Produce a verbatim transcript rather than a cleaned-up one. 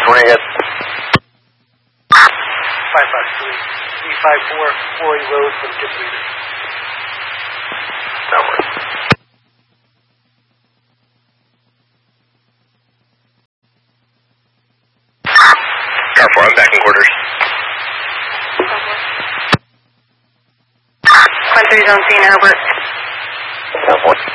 four ahead. five five three. three five four, Floyd Road from Tip Leader. That works. Car four, I'm back in quarters. One three zone C, Herbert. Car four.